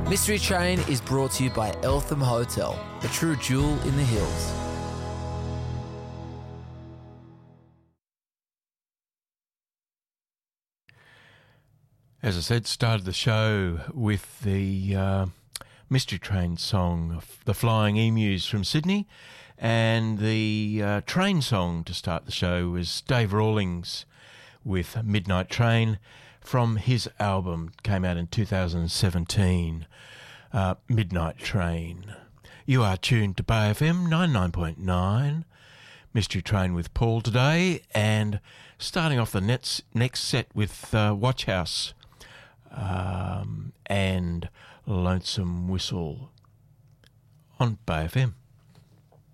Mystery Train is brought to you by Eltham Hotel, a true jewel in the hills. As I said, started the show with the Mystery Train song, The Flying Emus from Sydney, and the train song to start the show was Dave Rawlings with Midnight Train from his album, came out in 2017, Midnight Train. You are tuned to Bay FM 99.9, Mystery Train with Paul today, and starting off the next set with Watch House and Lonesome Whistle on Bay FM.